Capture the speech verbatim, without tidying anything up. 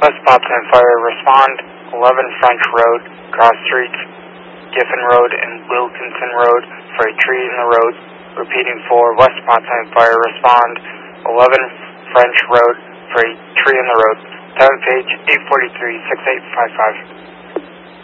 West Bobson Fire, respond. eleven French Road, cross streets, Giffen Road and Wilkinson Road for a tree in the road. Repeating for West Bobson Fire, respond. eleven French Road for a tree in the road. Seventh page, eight forty-three, six eight five five.